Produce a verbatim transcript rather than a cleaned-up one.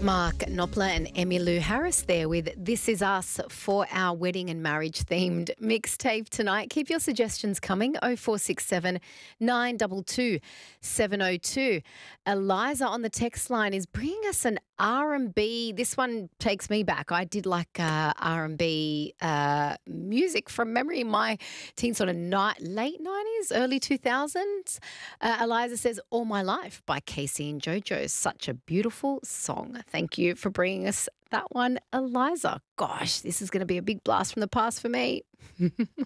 Mark Knopfler and Emmylou Harris there with This Is Us for our wedding and marriage themed mixtape tonight. Keep your suggestions coming, oh four six seven, nine two two, seven oh two. Eliza on the text line is bringing us an R and B. This one takes me back. I did like uh, R and B uh, music from memory in my teen sort of night, late nineties, early two thousands. Uh, Eliza says All My Life by Casey and JoJo. Such a beautiful song. Thank you for bringing us that one, Eliza. Gosh, this is going to be a big blast from the past for me.